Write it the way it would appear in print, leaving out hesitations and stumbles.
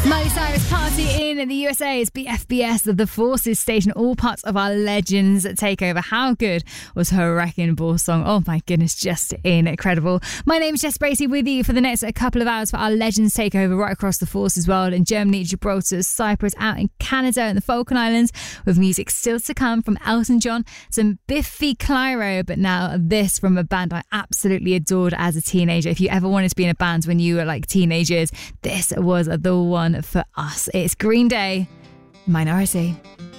Miley Cyrus party in the USA. It's BFBS, the Forces station, all parts of our Legends takeover. How good was her Wrecking Ball song? Oh my goodness, just incredible. My name is Jess Bracey with you for the next couple of hours for our Legends takeover right across the Forces world in Germany, Gibraltar, Cyprus, out in Canada and the Falkland Islands, with music still to come from Elton John, some Biffy Clyro, but now this from a band I absolutely adored as a teenager. If you ever wanted to be in a band when you were like teenagers, this was the one for us. It's Green Day, Minority.